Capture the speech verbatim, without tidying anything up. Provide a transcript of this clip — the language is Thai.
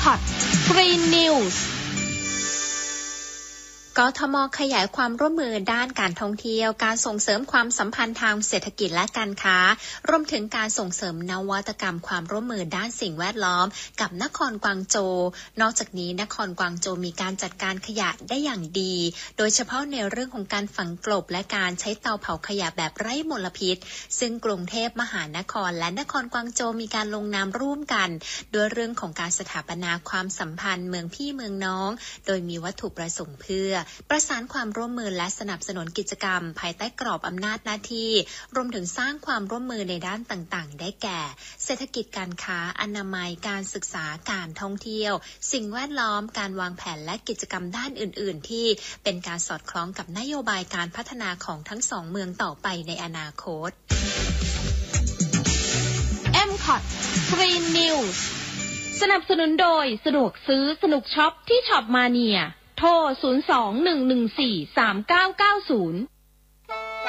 คอท Green News กทม.ขยายความร่วมมือด้านการท่องเที่ยวการส่งเสริมความสัมพันธ์ทางเศรษฐกิจและการค้ารวมถึงการส่งเสริมนวัตกรรมความร่วมมือด้านสิ่งแวดล้อมกับนครกวางโจวนอกจากนี้นครกวางโจวมีการจัดการขยะได้อย่างดีโดยเฉพาะในเรื่องของการฝังกลบและการใช้เตาเผาขยะแบบไร้มลพิษซึ่งกรุงเทพมหานครและนครกวางโจวมีการลงนามร่วมกันด้วยเรื่องของการสถาปนาความสัมพันธ์เมืองพี่เมืองน้องโดยมีวัตถุประสงค์เพื่อประสานความร่วมมือและสนับสนุนกิจกรรมภายใต้กรอบอำนาจหน้าที่รวมถึงสร้างความร่วมมือในด้านต่างๆได้แก่เศรษฐกิจการค้าอนามัยการศึกษาการท่องเที่ยวสิ่งแวดล้อมการวางแผนและกิจกรรมด้านอื่นๆที่เป็นการสอดคล้องกับนโยบายการพัฒนาของทั้งสองเมืองต่อไปในอนาคตเอ็ม คอท Green News สนับสนุนโดยสะดวกซื้อสนุกช็อปที่ช็อปมาเนียโทร ศูนย์ สอง หนึ่ง หนึ่ง สี่ สาม เก้า เก้า ศูนย์